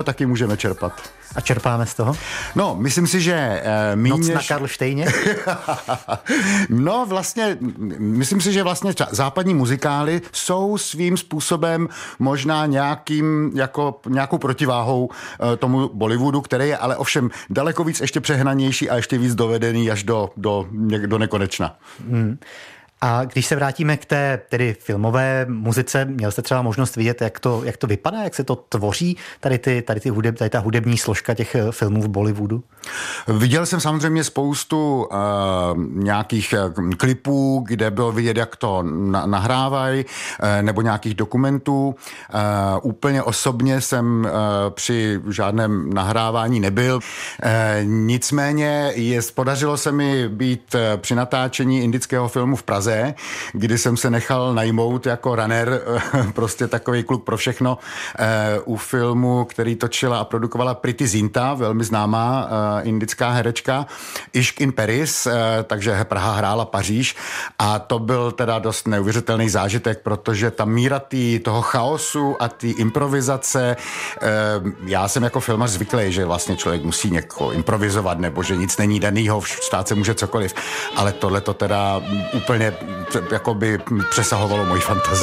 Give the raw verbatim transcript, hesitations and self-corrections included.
taky můžeme čerpat. A čerpáme z toho? No, myslím si, že uh, míň Noc než... na Karlštejně? No, vlastně, myslím si, že vlastně západní muzikály jsou svým způsobem možná nějakým, jako nějakou protiváhou uh, tomu Bollywoodu, který je ale ovšem daleko víc ještě přehnanější a ještě víc dovedený až do, do, do nekonečna. Hmm. A když se vrátíme k té tedy filmové muzice, měl jste třeba možnost vidět, jak to, jak to vypadá, jak se to tvoří, tady, ty, tady, ty hudeb, tady ta hudební složka těch filmů v Bollywoodu? Viděl jsem samozřejmě spoustu uh, nějakých uh, klipů, kde bylo vidět, jak to na, nahrávají, uh, nebo nějakých dokumentů. Uh, úplně osobně jsem uh, při žádném nahrávání nebyl. Uh, nicméně je, podařilo se mi být uh, při natáčení indického filmu v Praze, kdy jsem se nechal najmout jako runner, prostě takový kluk pro všechno, u filmu, který točila a produkovala Priti Zinta, velmi známá indická herečka, Ishq in Paris, takže Praha hrála Paříž a to byl teda dost neuvěřitelný zážitek, protože ta míra tý, toho chaosu a té improvizace, já jsem jako filmař zvyklý, že vlastně člověk musí někoho improvizovat, nebo že nic není danýho, stát se může cokoliv, ale tohle to teda úplně jakoby přesahovalo moji fantazii.